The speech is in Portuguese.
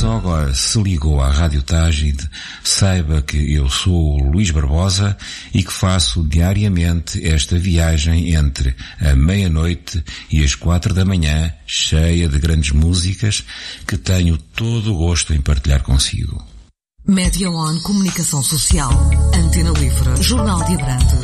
só agora se ligou à Rádio Tágide, saiba que eu sou o Luís Barbosa e que faço diariamente esta viagem entre a meia-noite e as 4 da manhã, cheia de grandes músicas que tenho todo o gosto em partilhar consigo. Média One Comunicação Social, Antena Livre, Jornal de Abrantes,